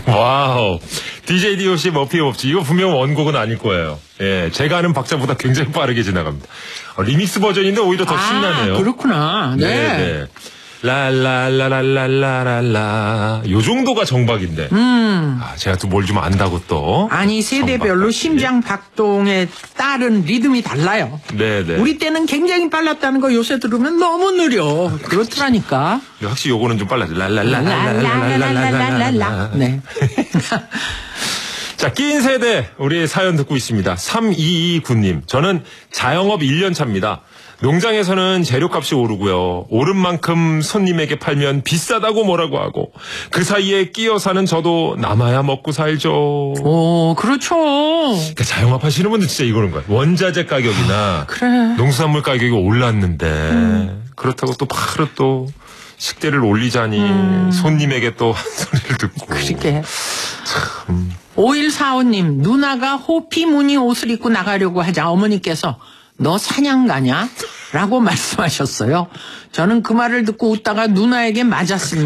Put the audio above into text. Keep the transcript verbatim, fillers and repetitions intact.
와우. 디제이 디오씨 머피의 법칙. 이거 분명 원곡은 아닐 거예요. 예, 제가 아는 박자보다 굉장히 빠르게 지나갑니다. 어, 리믹스 버전인데 오히려 더 아, 신나네요. 그렇구나. 네. 네, 네. 라라라라라라라. 요 정도가 정박인데. 음. 아, 제가 또 뭘 좀 안다고 또. 아니, 세대별로 정박. 심장 박동에 따른 리듬이 달라요. 네, 네. 우리 때는 굉장히 빨랐다는 거 요새 들으면 너무 느려. 그렇더라니까. 확실히 요거는 좀 빨라져. 랄랄랄랄랄랄랄랄랄랄라. 네. 자, 끼인 세대 우리 사연 듣고 있습니다. 삼이이구 님. 저는 자영업 일 년 차입니다. 농장에서는 재료값이 오르고요. 오른 만큼 손님에게 팔면 비싸다고 뭐라고 하고 그 사이에 끼어 사는 저도 남아야 먹고 살죠. 오, 그렇죠. 그러니까 자영업 하시는 분들 진짜 이거는 거예요. 원자재 가격이나 그래. 농수산물 가격이 올랐는데 음. 그렇다고 또 바로 또 식대를 올리자니 음. 손님에게 또 한 소리를 듣고. 그렇게. 참. 오일사오 님, 누나가 호피 무늬 옷을 입고 나가려고 하자 어머니께서 너 사냥 가냐? 라고 말씀하셨어요. 저는 그 말을 듣고 웃다가 누나에게 맞았습니다.